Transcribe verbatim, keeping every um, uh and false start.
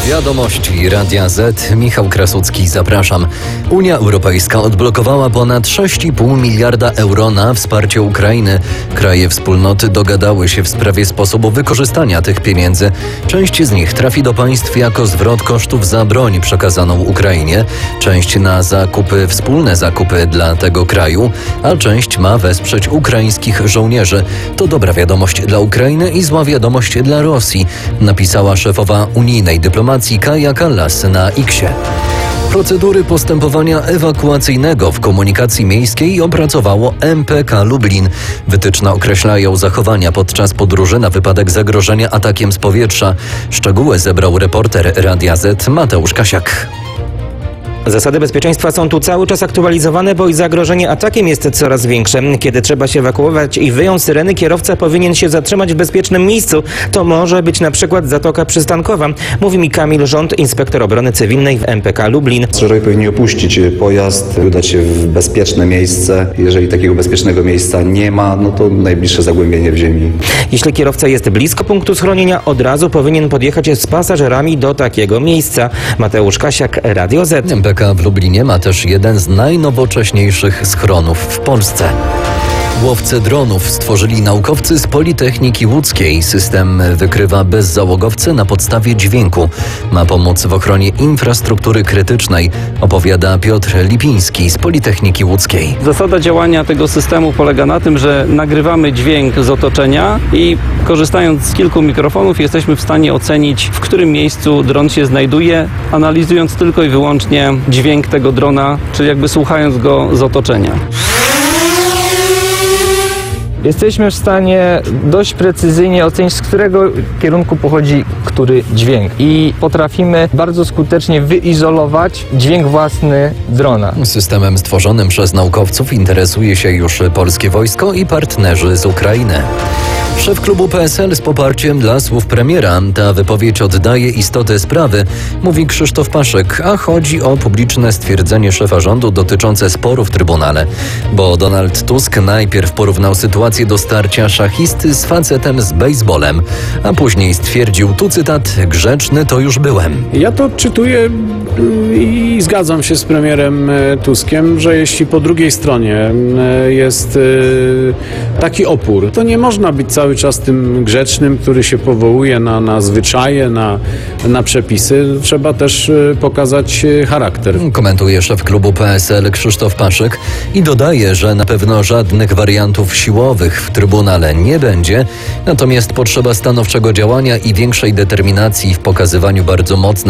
Wiadomości Radia Z. Michał Krasucki, zapraszam. Unia Europejska odblokowała ponad sześć i pół miliarda euro na wsparcie Ukrainy. Kraje wspólnoty dogadały się w sprawie sposobu wykorzystania tych pieniędzy. Część z nich trafi do państw jako zwrot kosztów za broń przekazaną Ukrainie, część na zakupy, wspólne zakupy dla tego kraju, a część ma wesprzeć ukraińskich żołnierzy. To dobra wiadomość dla Ukrainy i zła wiadomość dla Rosji, napisała szefowa unijnej dyplomacji Kaja Kallas na X-ie. Procedury postępowania ewakuacyjnego w komunikacji miejskiej opracowało M P K Lublin. Wytyczne określają zachowania podczas podróży na wypadek zagrożenia atakiem z powietrza. Szczegóły zebrał reporter Radia Z Mateusz Kasiak. Zasady bezpieczeństwa są tu cały czas aktualizowane, bo i zagrożenie atakiem jest coraz większe. Kiedy trzeba się ewakuować i wyją syreny, kierowca powinien się zatrzymać w bezpiecznym miejscu. To może być na przykład zatoka przystankowa, mówi mi Kamil Rząd, inspektor obrony cywilnej w M P K Lublin. Pasażerowie powinni opuścić pojazd, udać się w bezpieczne miejsce. Jeżeli takiego bezpiecznego miejsca nie ma, no to najbliższe zagłębienie w ziemi. Jeśli kierowca jest blisko punktu schronienia, od razu powinien podjechać z pasażerami do takiego miejsca. Mateusz Kasiak, Radio Z. M P K w Lublinie ma też jeden z najnowocześniejszych schronów w Polsce. Łowcę dronów stworzyli naukowcy z Politechniki Łódzkiej. System wykrywa bezzałogowce na podstawie dźwięku. Ma pomóc w ochronie infrastruktury krytycznej, opowiada Piotr Lipiński z Politechniki Łódzkiej. Zasada działania tego systemu polega na tym, że nagrywamy dźwięk z otoczenia i korzystając z kilku mikrofonów jesteśmy w stanie ocenić, w którym miejscu dron się znajduje, analizując tylko i wyłącznie dźwięk tego drona, czyli jakby słuchając go z otoczenia. Jesteśmy w stanie dość precyzyjnie ocenić, z którego kierunku pochodzi który dźwięk i potrafimy bardzo skutecznie wyizolować dźwięk własny drona. Systemem stworzonym przez naukowców interesuje się już polskie wojsko i partnerzy z Ukrainy. Szef klubu P S L z poparciem dla słów premiera. Ta wypowiedź oddaje istotę sprawy, mówi Krzysztof Paszyk, a chodzi o publiczne stwierdzenie szefa rządu dotyczące sporu w Trybunale. Bo Donald Tusk najpierw porównał sytuację do starcia szachisty z facetem z bejsbolem, a później stwierdził, tu cytat, grzeczny to już byłem. Ja to czytuję i zgadzam się z premierem Tuskiem, że jeśli po drugiej stronie jest taki opór, to nie można być cały czas tym grzecznym, który się powołuje na, na zwyczaje, na, na przepisy. Trzeba też pokazać charakter. Komentuje szef klubu P S L Krzysztof Paszyk i dodaje, że na pewno żadnych wariantów siłowych w Trybunale nie będzie, natomiast potrzeba stanowczego działania i większej determinacji w pokazywaniu bardzo mocnej